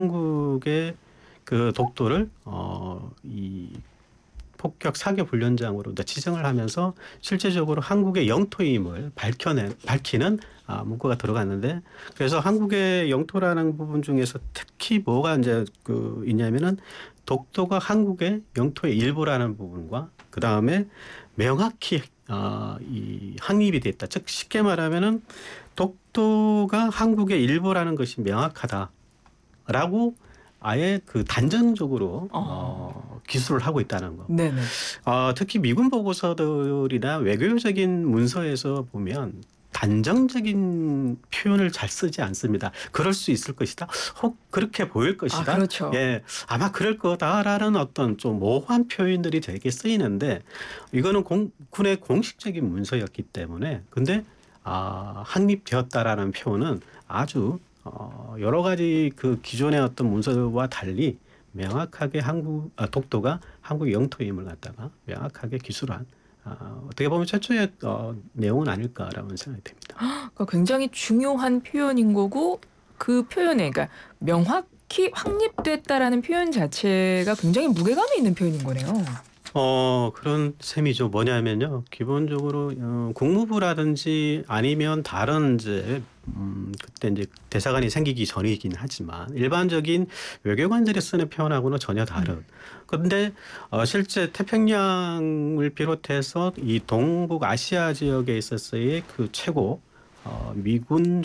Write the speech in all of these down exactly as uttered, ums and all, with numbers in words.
한국의 그 독도를 어 이 폭격 사격 훈련장으로 지정을 하면서 실제적으로 한국의 영토임을 밝혀낸 밝히는 아 문구가 들어갔는데, 그래서 한국의 영토라는 부분 중에서 특히 뭐가 인제 그 있냐면은 독도가 한국의 영토의 일부라는 부분과 그다음에 명확히 어 이 확립이 됐다. 즉 쉽게 말하면은 '독도가 한국의 일부라는 것이 명확하다.'라고 아예 그 단정적으로 어. 어 기술을 하고 있다는 거. 네네. 어 특히 미군 보고서들이나 외교적인 문서에서 보면 단정적인 표현을 잘 쓰지 않습니다. '그럴 수 있을 것이다. 혹 그렇게 보일 아 것이다. 그렇죠. 예. 아마 그럴 거다.'라는 어떤 좀 모호한 표현들이 되게 쓰이는데, 이거는 공 군의 공식적인 문서였기 때문에. 근데 아 "확립되었다."라는 표현은 아주 어 여러 가지 그 기존의 어떤 문서와 달리 명확하게 한국 아 독도가 한국의 영토임을 갖다가 명확하게 기술한, 아 어떻게 보면 최초의 어 내용은 아닐까라는 생각이 듭니다. 그러니까 굉장히 중요한 표현인 거고 그 표현에 그러니까 명확히 확립됐다라는 표현 자체가 굉장히 무게감이 있는 표현인 거네요. 어 그런 셈이죠. 뭐냐면요. 기본적으로 어 국무부라든지 아니면 다른 이제 음 그때 인제 대사관이 생기기 전이긴 하지만 일반적인 외교관들이 쓰는 표현하고는 전혀 음. 다른. 근데 어 실제 태평양을 비롯해서 이 동북아시아 지역에 있어서의 그 최고 어 미군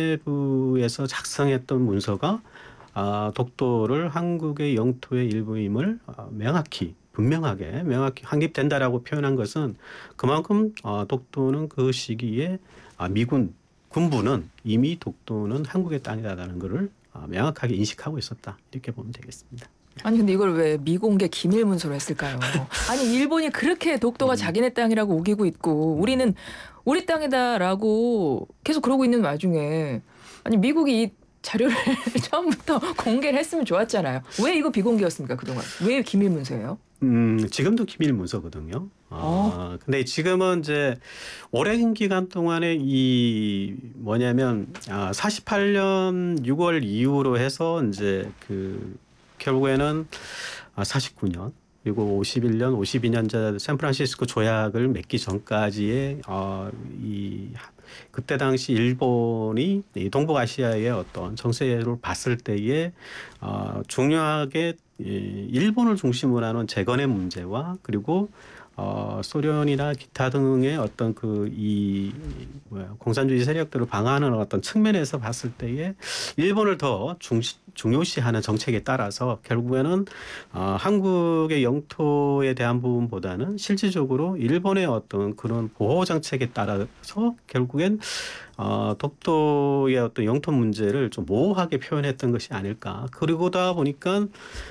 수뇌부에서 작성했던 문서가 아 독도를 한국의 영토의 일부임을 어 명확히 분명하게 명확히 확립된다라고 표현한 것은 그만큼 어 독도는 그 시기에 아 미군 군부는 이미 독도는 한국의 땅이다라는 거를 어 명확하게 인식하고 있었다. 이렇게 보면 되겠습니다. 아니 근데 이걸 왜 미공개 기밀 문서로 했을까요? 아니 일본이 그렇게 독도가 음. 자기네 땅이라고 우기고 있고 음. 우리는 우리 땅이다라고 계속 그러고 있는 와중에 아니 미국이 이 자료를 처음부터 공개를 했으면 좋았잖아요. 왜 이거 비공개였습니까 그동안? 왜 기밀 문서예요? 음 지금도 기밀 문서거든요. 어. 아 근데 지금은 이제 오랜 기간 동안에 이 뭐냐면 아 사십팔 년 유월 이후로 해서 인제 그 결국에는 아 사십구 년 그리고 오십일 년, 오십이 년자 샌프란시스코 조약을 맺기 전까지의 어 이 그때 당시 일본이 이 동북아시아의 어떤 정세를 봤을 때에 어 중요하게 이 일본을 중심으로 하는 재건의 문제와 그리고 어 소련이나 기타 등의 어떤 그 이 뭐야 공산주의 세력들을 방어하는 어떤 측면에서 봤을 때에 일본을 더 중시 중요시하는 정책에 따라서 결국에는 어 한국의 영토에 대한 부분보다는 실질적으로 일본의 어떤 그런 보호 정책에 따라서 결국엔 어 독도의 어떤 영토 문제를 좀 모호하게 표현했던 것이 아닐까. 그러고다 보니깐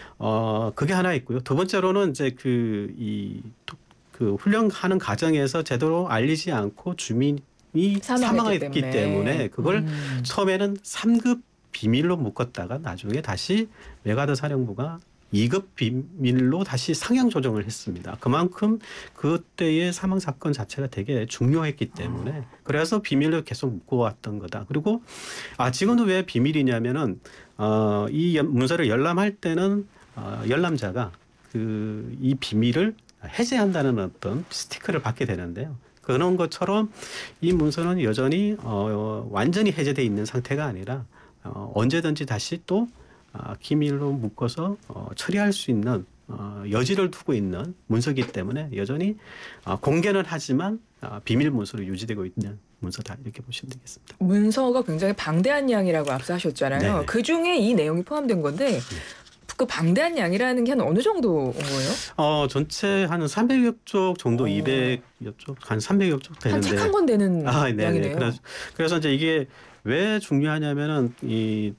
어 그게 하나 있고요. 두 번째로는 인제 그 이 독 그 훈련하는 과정에서 제대로 알리지 않고 주민이 사망했기 사망했기 때문에. 때문에 그걸 음. 처음에는 삼 급 비밀로 묶었다가 나중에 다시 메가드 사령부가 이 급 비밀로 다시 상향 조정을 했습니다. 그만큼 그때의 사망 사건 자체가 되게 중요했기 때문에 그래서 비밀로 계속 묶어왔던 거다. 그리고 아 지금도 왜 비밀이냐면은 어 이 연 문서를 열람할 때는 어 열람자가 그 이 비밀을 해제한다는 어떤 스티커를 받게 되는데요. 그런 것처럼 이 문서는 여전히 어 완전히 해제돼 있는 상태가 아니라 어 언제든지 다시 또 아 기밀로 묶어서 어 처리할 수 있는 어 여지를 두고 있는 문서이기 때문에 여전히 아 공개는 하지만 아 비밀 문서로 유지되고 있는 문서다. 이렇게 보시면 되겠습니다. 문서가 굉장히 방대한 양이라고 앞서 하셨잖아요. 네네. 그중에 이 내용이 포함된 건데 네. 그 방대한 양이라는 게 한 어느 정도인 거예요? 어 전체 한 삼백여 쪽 정도 어. 이백여 쪽 한 삼백여 쪽 한 책 한 되는데 권 되는 아 네네. 그래서 양이네요. 그래서 인제 이게 왜 중요하냐면은 이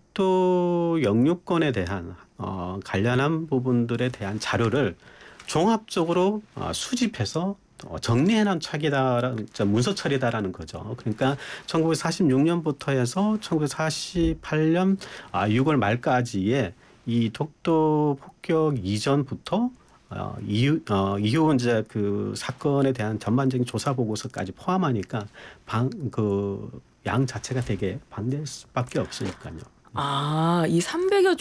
독도 영유권에 대한 어 관련한 부분들에 대한 자료를 종합적으로 어 수집해서 어 정리해 놓은 책이다라는 저 문서처리다라는 거죠. 그러니까 천구백사십육 년부터 해서 천구백사십팔 년 아 유월 말까지의 이 독도 폭격 이전부터 어 이후 어 이후 인제 그 사건에 대한 전반적인 조사 보고서까지 포함하니까 방 그 양 자체가 되게 방대할 수밖에 없으니깐요. 아, 이 삼백여